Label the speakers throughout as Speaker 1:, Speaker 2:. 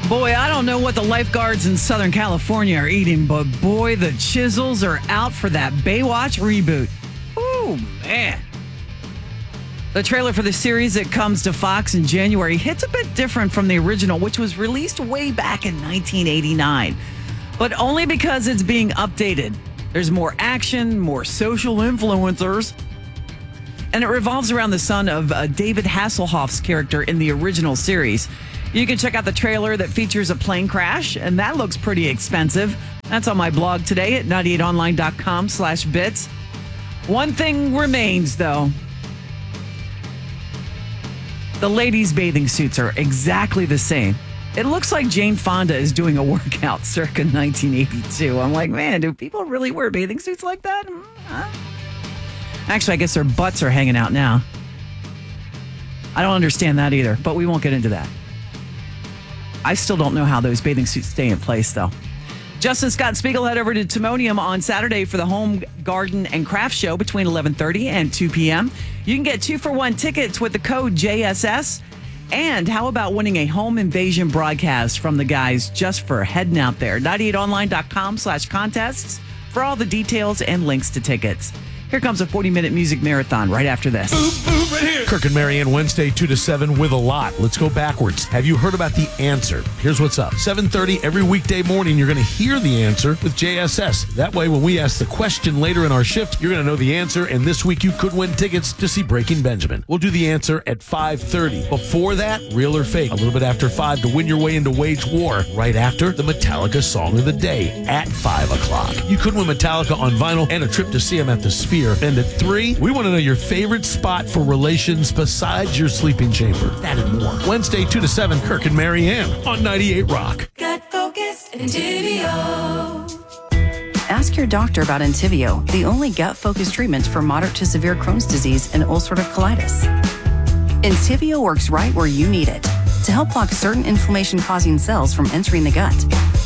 Speaker 1: Boy, I don't know what the lifeguards in Southern California are eating, but boy, the chisels are out for that Baywatch reboot. Oh, man. The trailer for the series that comes to Fox in January hits a bit different from the original, which was released way back in 1989, but only because it's being updated. There's more action, more social influencers, and it revolves around the son of David Hasselhoff's character in the original series. You can check out the trailer that features a plane crash, and that looks pretty expensive. That's on my blog today at 98online.com/bits. One thing remains, though. The ladies' bathing suits are exactly the same. It looks like Jane Fonda is doing a workout circa 1982. I'm like, man, do people really wear bathing suits like that? Huh? Actually, I guess their butts are hanging out now. I don't understand that either, but we won't get into that. I still don't know how those bathing suits stay in place, though. Justin Scott Spiegel head over to Timonium on Saturday for the Home, Garden, and Craft Show between 11:30 and 2 p.m. You can get 2-for-1 tickets with the code JSS. And how about winning a home invasion broadcast from the guys just for heading out there? 98online.com/contests for all the details and links to tickets. Here comes a 40-minute music marathon right after this.
Speaker 2: Right here. Kirk and Marianne, Wednesday, 2 to 7 with a lot. Let's go backwards. Have you heard about The Answer? Here's what's up. 7:30 every weekday morning, you're going to hear the answer with JSS. That way, when we ask the question later in our shift, you're going to know the answer. And this week, you could win tickets to see Breaking Benjamin. We'll do the answer at 5:30. Before that, Real or Fake. A little bit after 5 to win your way into Wage War. Right after, the Metallica Song of the Day at 5 o'clock. You could win Metallica on vinyl and a trip to see them at the Sphere. And at 3, we want to know your favorite spot for relations besides your sleeping chamber. That and more. Wednesday, 2 to 7, Kirk and Marianne on 98 Rock.
Speaker 3: Got focused and Entivio.
Speaker 4: Ask your doctor about Entivio, the only gut-focused treatment for moderate to severe Crohn's disease and ulcerative colitis. Entivio works right where you need it to help block certain inflammation-causing cells from entering the gut.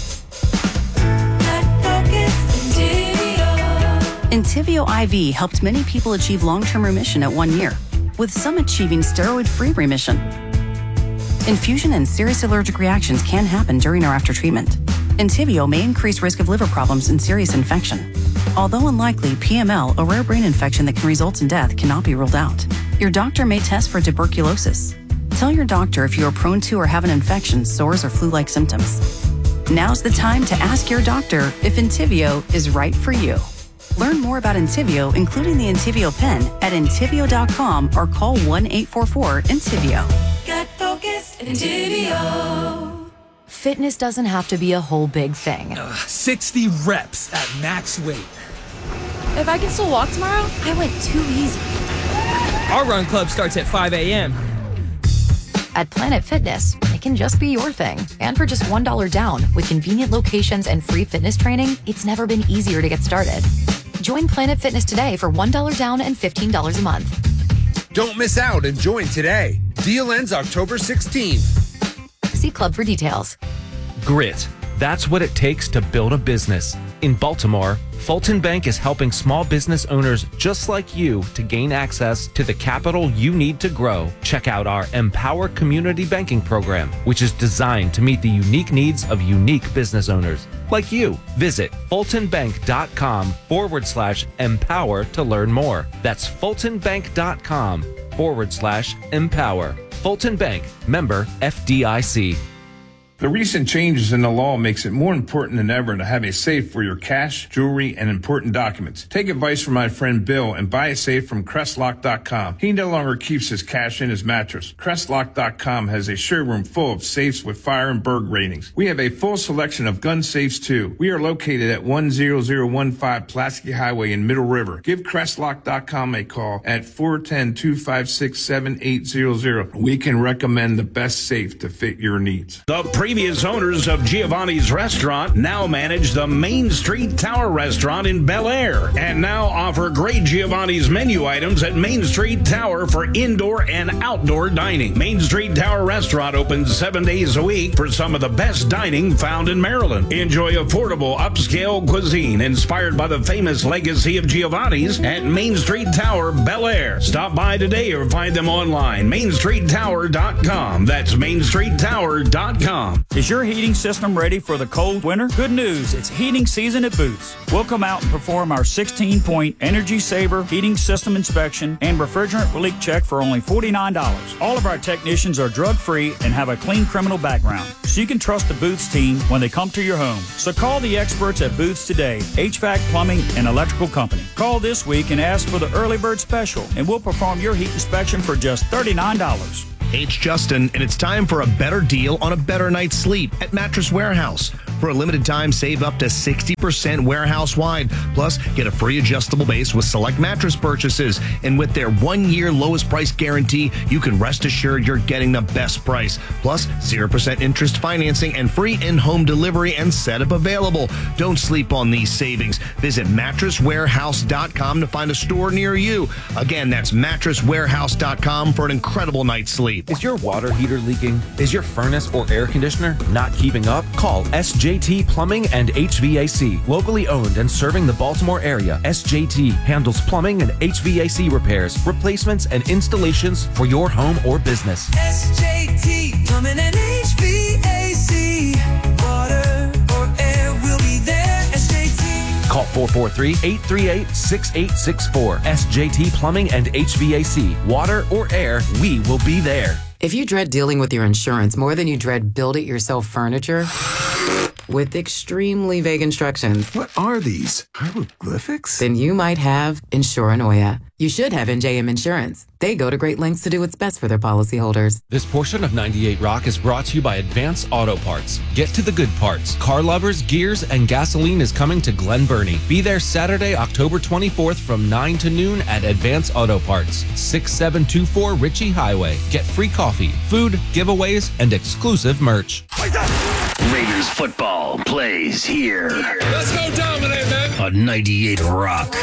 Speaker 4: Entivio IV helped many people achieve long-term remission at 1 year, with some achieving steroid-free remission. Infusion and serious allergic reactions can happen during or after treatment. Entivio may increase risk of liver problems and serious infection. Although unlikely, PML, a rare brain infection that can result in death, cannot be ruled out. Your doctor may test for tuberculosis. Tell your doctor if you are prone to or have an infection, sores, or flu-like symptoms. Now's the time to ask your doctor if Entivio is right for you. Learn more about Entivio, including the Entivio pen, at Entivio.com or call 1-844-ENTIVIO.
Speaker 3: Got focused and Entivio.
Speaker 5: Fitness doesn't have to be a whole big thing.
Speaker 6: 60 reps at max weight.
Speaker 5: If I can still walk tomorrow, I went too easy.
Speaker 6: Our run club starts at 5 a.m.
Speaker 5: At Planet Fitness, it can just be your thing. And for just $1 down, with convenient locations and free fitness training, it's never been easier to get started. Join Planet Fitness today for $1 down and $15 a month.
Speaker 7: Don't miss out and join today. Deal ends October 16th.
Speaker 5: See Club for details.
Speaker 8: Grit. That's what it takes to build a business. In Baltimore, Fulton Bank is helping small business owners just like you to gain access to the capital you need to grow. Check out our Empower Community Banking Program, which is designed to meet the unique needs of unique business owners like you. Visit fultonbank.com/empower to learn more. That's fultonbank.com/empower. Fulton Bank, member FDIC.
Speaker 9: The recent changes in the law makes it more important than ever to have a safe for your cash, jewelry, and important documents. Take advice from my friend Bill and buy a safe from Crestlock.com. He no longer keeps his cash in his mattress. Crestlock.com has a showroom full of safes with fire and burg ratings. We have a full selection of gun safes too. We are located at 10015 Pulaski Highway in Middle River. Give Crestlock.com a call at 410-256-7800. We can recommend the best safe to fit your needs.
Speaker 10: The previous owners of Giovanni's Restaurant now manage the Main Street Tower Restaurant in Bel Air and now offer great Giovanni's menu items at Main Street Tower for indoor and outdoor dining. Main Street Tower Restaurant opens 7 days a week for some of the best dining found in Maryland. Enjoy affordable upscale cuisine inspired by the famous legacy of Giovanni's at Main Street Tower, Bel Air. Stop by today or find them online, mainstreettower.com. That's mainstreettower.com.
Speaker 11: Is your heating system ready for the cold winter? Good news, it's heating season at Boots. We'll come out and perform our 16-point Energy Saver heating system inspection and refrigerant leak check for only $49. All of our technicians are drug-free and have a clean criminal background, so you can trust the Boots team when they come to your home. So call the experts at Boots today, HVAC, Plumbing, and Electrical Company. Call this week and ask for the early bird special, and we'll perform your heat inspection for just $39.
Speaker 12: Hey, it's Justin, and it's time for a better deal on a better night's sleep at Mattress Warehouse. For a limited time, save up to 60% warehouse-wide. Plus, get a free adjustable base with select mattress purchases. And with their 1-year lowest price guarantee, you can rest assured you're getting the best price. Plus, 0% interest financing and free in-home delivery and setup available. Don't sleep on these savings. Visit mattresswarehouse.com to find a store near you. Again, that's mattresswarehouse.com for an incredible night's sleep.
Speaker 8: Is your water heater leaking? Is your furnace or air conditioner not keeping up? Call SJT Plumbing and HVAC. Locally owned and serving the Baltimore area, SJT handles plumbing and HVAC repairs, replacements, and installations for your home or business.
Speaker 3: SJT Plumbing and HVAC. Water or air will be there. SJT.
Speaker 8: Call 443-838-6864. SJT Plumbing and HVAC. Water or air, we will be there.
Speaker 13: If you dread dealing with your insurance more than you dread build-it-yourself furniture, with extremely vague instructions.
Speaker 14: What are these? Hieroglyphics?
Speaker 13: Then you might have Insuranoia. You should have NJM Insurance. They go to great lengths to do what's best for their policyholders.
Speaker 8: This portion of 98 Rock is brought to you by Advance Auto Parts. Get to the good parts. Car lovers, gears, and gasoline is coming to Glen Burnie. Be there Saturday, October 24th from 9 to noon at Advance Auto Parts, 6724 Ritchie Highway. Get free coffee, food, giveaways, and exclusive merch.
Speaker 15: Raiders football plays here.
Speaker 16: Let's go dominate, man.
Speaker 15: On 98 Rock.